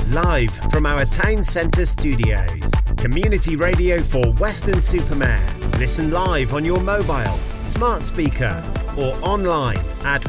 live from our town centre studios. Community radio for Weston-super-Mare. Listen live on your mobile, smart speaker or online at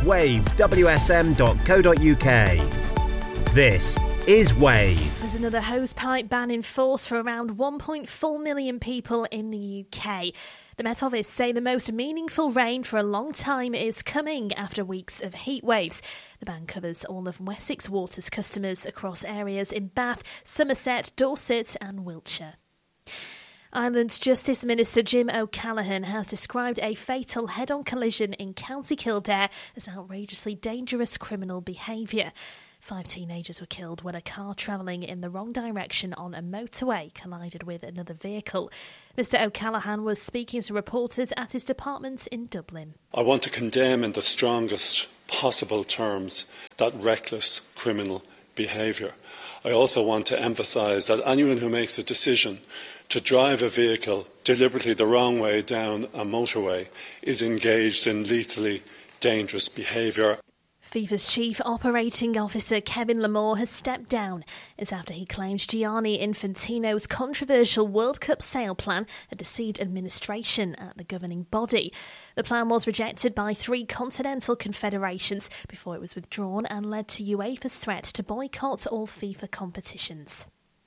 wavewsm.co.uk. This is Wave. There's another hosepipe ban in force for around 1.4 million people in the UK. The Met Office say the most meaningful rain for a long time is coming after weeks of heat waves. The ban covers all of Wessex Water's customers across areas in Bath, Somerset, Dorset and Wiltshire. Ireland's Justice Minister Jim O'Callaghan has described a fatal head-on collision in County Kildare as outrageously dangerous criminal behaviour. 5 teenagers were killed when a car travelling in the wrong direction on a motorway collided with another vehicle. Mr O'Callaghan was speaking to reporters at his department in Dublin. I want to condemn in the strongest possible terms that reckless criminal behaviour. I also want to emphasise that anyone who makes a decision to drive a vehicle deliberately the wrong way down a motorway is engaged in lethally dangerous behaviour. FIFA's chief operating officer Kevin Lamore has stepped down. It's after he claims Gianni Infantino's controversial World Cup sale plan had deceived administration at the governing body. The plan was rejected by 3 continental confederations before it was withdrawn and led to UEFA's threat to boycott all FIFA competitions.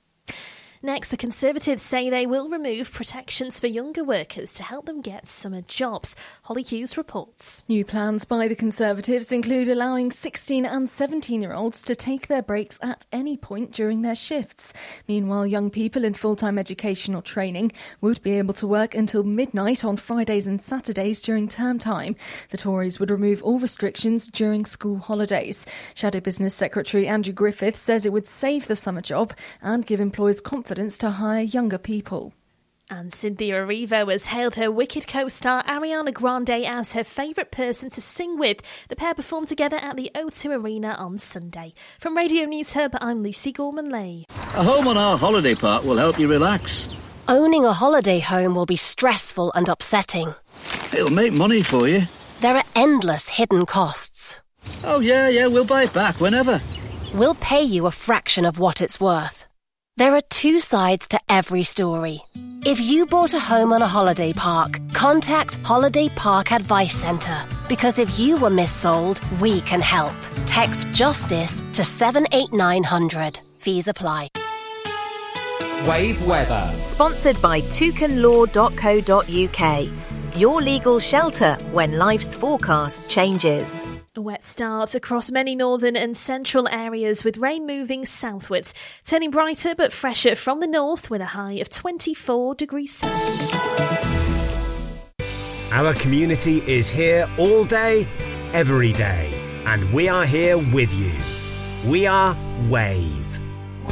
Next, the Conservatives say they will remove protections for younger workers to help them get summer jobs. Holly Hughes reports. New plans by the Conservatives include allowing 16 and 17-year-olds to take their breaks at any point during their shifts. Meanwhile, young people in full-time education or training would be able to work until midnight on Fridays and Saturdays during term time. The Tories would remove all restrictions during school holidays. Shadow Business Secretary Andrew Griffith says it would save the summer job and give employers confidence to hire younger people. And Cynthia Erivo has hailed her Wicked co-star Ariana Grande as her favourite person to sing with. The pair performed together at the O2 Arena on Sunday. From Radio News Hub, I'm Lucy Gorman-Leigh. A home on our holiday park will help you relax. Owning a holiday home will be stressful and upsetting. It'll make money for you. There are endless hidden costs. Oh yeah, we'll buy it back whenever. We'll pay you a fraction of what it's worth. There are 2 sides to every story. If you bought a home on a holiday park, contact Holiday Park Advice Centre. Because if you were missold, we can help. Text JUSTICE to 78900. Fees apply. Wave weather. Sponsored by toucanlaw.co.uk. Your legal shelter when life's forecast changes. A wet start across many northern and central areas with rain moving southwards, turning brighter but fresher from the north with a high of 24 degrees Celsius. Our community is here all day, every day, and we are here with you. We are Wave.